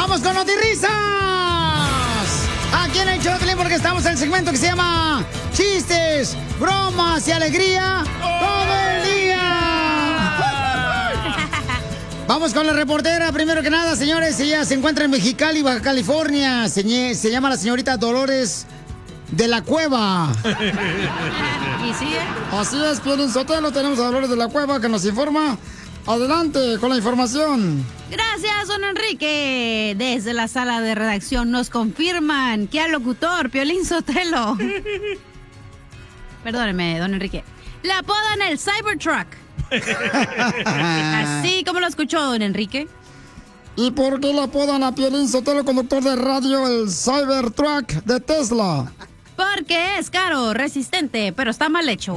¡Vamos con Notirrisas! Aquí en el show de Piolín, porque estamos en el segmento que se llama Chistes, Bromas y Alegría todo el día. Vamos con la reportera, primero que nada, señores. Ella se encuentra en Mexicali, Baja California. Se llama la señorita Dolores de la Cueva. ¿Y sí, Así es, Piolín Sotelo. Tenemos a Dolores de la Cueva que nos informa. Adelante con la información. Gracias, don Enrique. Desde la sala de redacción nos confirman que al locutor Piolín Sotelo, perdóneme, don Enrique, le apodan el Cybertruck. Así como lo escuchó, don Enrique. ¿Y por qué le apodan a Piolín Sotelo, conductor de radio, el Cybertruck de Tesla? Porque es caro, resistente, pero está mal hecho.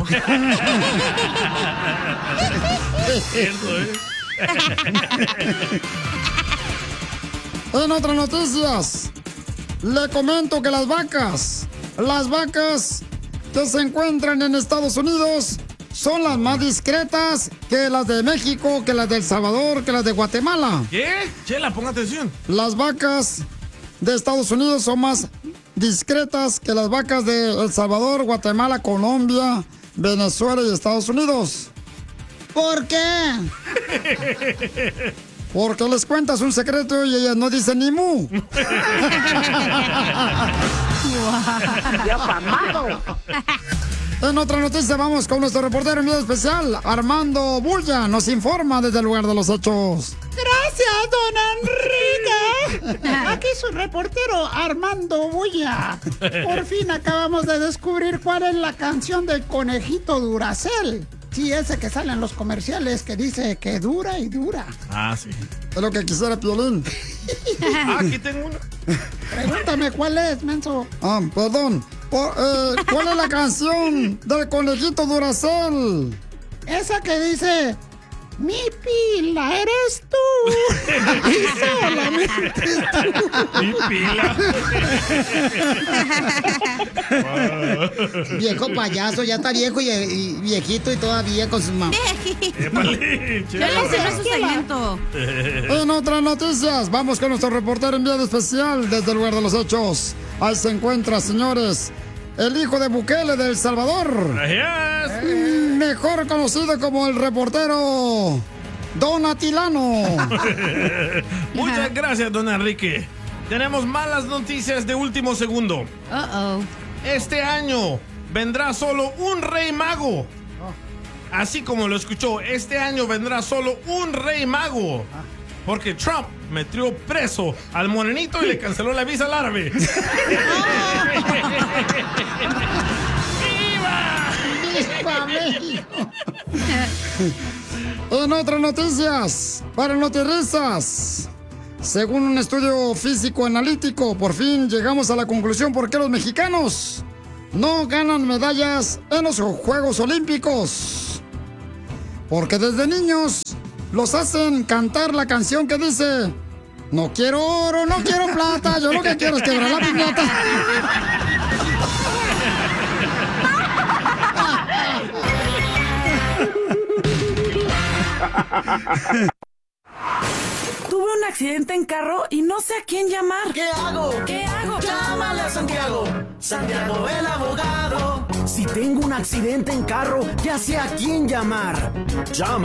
En otras noticias, le comento que las vacas que se encuentran en Estados Unidos son las más discretas que las de México, que las de El Salvador, que las de Guatemala. ¿Qué? Chela, ponga atención. Las vacas de Estados Unidos son más discretas que las vacas de El Salvador, Guatemala, Colombia, Venezuela y Estados Unidos. ¿Por qué? Porque les cuentas un secreto y ellas no dicen ni mu. En otra noticia vamos con nuestro reportero enviado especial, Armando Bulla, nos informa desde el lugar de los hechos. Gracias, don Enrique. Aquí su reportero Armando Bulla. Por fin acabamos de descubrir cuál es la canción del conejito Duracell. Sí, ese que sale en los comerciales que dice que dura y dura. Ah, sí. Es lo que quisiera Piolín. Aquí tengo una. Pregúntame cuál es, menso. Perdón. ¿Cuál es la canción del conejito Duracell? Esa que dice... Mi pila eres tú. Y solamente tú. Mi pila. Viejo payaso, ya está viejo y viejito y todavía con sus mamás. En otras noticias, vamos con nuestro reportero enviado especial desde el lugar de los hechos. Ahí se encuentra, señores, el hijo de Bukele de El Salvador. Gracias. Mejor conocido como el reportero Don Atilano. Muchas gracias, don Enrique. Tenemos malas noticias de último segundo. Este año vendrá solo un rey mago. Así como lo escuchó, este año vendrá solo un rey mago. Porque Trump metió preso al morenito y le canceló la visa al árabe. ¡Viva México! En otras noticias, para Notirrisas, según un estudio físico analítico, por fin llegamos a la conclusión por qué los mexicanos no ganan medallas en los Juegos Olímpicos. Porque desde niños los hacen cantar la canción que dice: no quiero oro, no quiero plata, yo lo que quiero es quebrar la piñata. Tuve un accidente en carro y no sé a quién llamar. ¿Qué hago? ¿Qué hago? Llámale a Santiago. Santiago el abogado. Si tengo un accidente en carro, ya sé a quién llamar. Llama